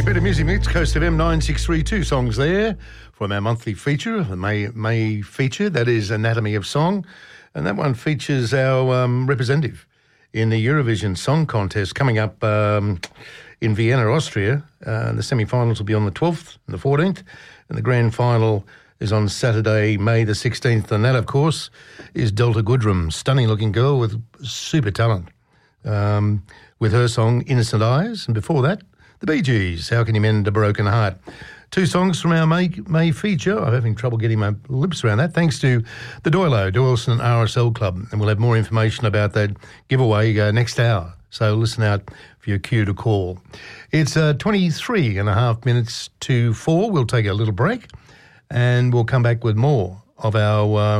bit of music mix, Coast FM 9632 songs there from our monthly feature, the May feature, that is Anatomy of Song. And that one features our representative in the Eurovision Song Contest coming up in Vienna, Austria. The semi-finals will be on the 12th and the 14th, and the grand final is on Saturday, May the 16th. And that, of course, is Delta Goodrem, stunning-looking girl with super talent, with her song Innocent Eyes. And before that, the Bee Gees, How Can You Mend a Broken Heart? Two songs from our May feature. I'm having trouble getting my lips around that, thanks to the Doyleson RSL Club. And we'll have more information about that giveaway next hour. So listen out for your cue to call. It's 23 and a half minutes to 4. We'll take a little break and we'll come back with more of our